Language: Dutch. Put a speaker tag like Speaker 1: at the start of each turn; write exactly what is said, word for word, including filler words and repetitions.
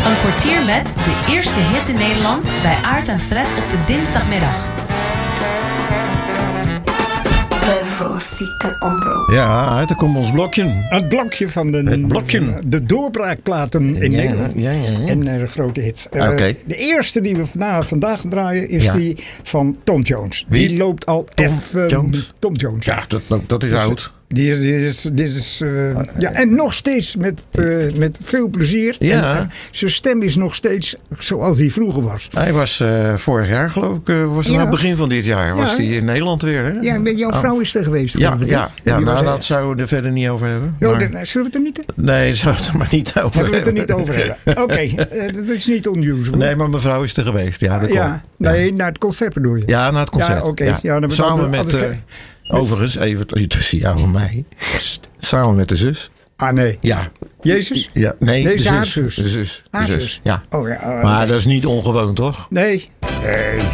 Speaker 1: Een kwartier met de eerste hit in Nederland bij Aart en Fred op de dinsdagmiddag.
Speaker 2: Bevrozieke omroep.
Speaker 3: Ja, daar komt ons blokje.
Speaker 4: Het blokje van de,
Speaker 3: Het blokje.
Speaker 4: de doorbraakplaten in
Speaker 3: Ja,
Speaker 4: Nederland.
Speaker 3: ja, ja, ja.
Speaker 4: En uh, de grote hits. Uh,
Speaker 3: Oké.
Speaker 4: De eerste die we vandaag, vandaag draaien is
Speaker 3: Ja.
Speaker 4: die van Tom Jones.
Speaker 3: Wie?
Speaker 4: Die loopt al
Speaker 3: Tom
Speaker 4: even...
Speaker 3: Jones?
Speaker 4: Tom Jones.
Speaker 3: Ja, dat, dat is
Speaker 4: Dus,
Speaker 3: oud.
Speaker 4: Die is, die is, dit is, uh, ja, en nog steeds met, uh, met veel plezier.
Speaker 3: Ja.
Speaker 4: En, uh, zijn stem is nog steeds zoals hij vroeger was.
Speaker 3: Hij was uh, vorig jaar, geloof ik, uh, was het
Speaker 4: Ja.
Speaker 3: aan het begin van dit jaar, was
Speaker 4: Ja.
Speaker 3: hij in Nederland weer, hè?
Speaker 4: Ja, met jouw
Speaker 3: Oh.
Speaker 4: vrouw is er geweest.
Speaker 3: Ja,
Speaker 4: geloof ik,
Speaker 3: ja,
Speaker 4: hè?
Speaker 3: ja
Speaker 4: Die
Speaker 3: nou,
Speaker 4: was,
Speaker 3: dat zouden we er verder niet over hebben.
Speaker 4: Jo,
Speaker 3: maar-
Speaker 4: de- zullen we het er niet
Speaker 3: Nee, zou het er maar niet over
Speaker 4: Hebben we het er
Speaker 3: hebben.
Speaker 4: niet over hebben? Oké, okay, uh, dat is niet unusual.
Speaker 3: Nee, maar mevrouw is er geweest. Ja, dat
Speaker 4: ja,
Speaker 3: klopt.
Speaker 4: nee,
Speaker 3: Ja.
Speaker 4: naar het concert bedoel je?
Speaker 3: Ja, na het concert.
Speaker 4: Ja, oké. Ja, dan-
Speaker 3: Samen
Speaker 4: dan-
Speaker 3: met,
Speaker 4: anders-
Speaker 3: uh, overigens, even t- tussen jou en mij. Samen met de zus.
Speaker 4: Ah, nee.
Speaker 3: Ja.
Speaker 4: Jezus?
Speaker 3: Ja, nee,
Speaker 4: Nee,
Speaker 3: de
Speaker 4: zijn
Speaker 3: zus.
Speaker 4: haar zus.
Speaker 3: De zus. De
Speaker 4: Haar
Speaker 3: zus.
Speaker 4: zus.
Speaker 3: Ja.
Speaker 4: Oh ja. uh,
Speaker 3: Maar dat is niet ongewoon, toch?
Speaker 4: Nee. Nee.